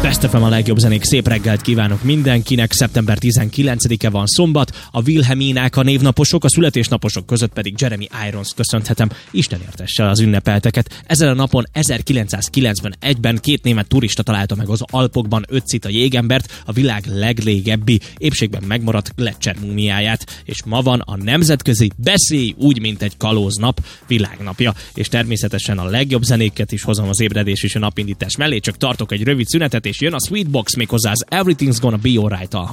Best FM, a legjobb zenék, szép reggelt kívánok mindenkinek. Szeptember 19-e van, szombat, a Wilhelminák a névnaposok, a születésnaposok között pedig Jeremy Irons köszönhetem. Isten értesse az ünnepelteket. Ezen a napon 1991-ben 2 német turista találta meg az Alpokban Ötzit jégembert, a világ legrégebbi épségben megmaradt Gletscher múmiáját, és ma van a nemzetközi Beszélj úgy, mint egy kalóznap világnapja, és természetesen a legjobb zenéket is hozom az ébredés és a napindítás mellé, csak tartok egy rövid szünetet, és jön a Sweetbox, méghozzá az Everything's Gonna Be Alright-tal.